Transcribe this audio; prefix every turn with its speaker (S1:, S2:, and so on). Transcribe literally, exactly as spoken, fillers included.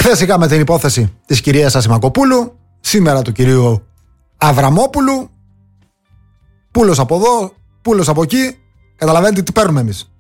S1: Χθες είχαμε την υπόθεση της κυρίας Ασημακοπούλου, σήμερα του κυρίου Αβραμόπουλου. Πούλος από εδώ, πούλος από εκεί. Καταλαβαίνετε τι παίρνουμε εμείς.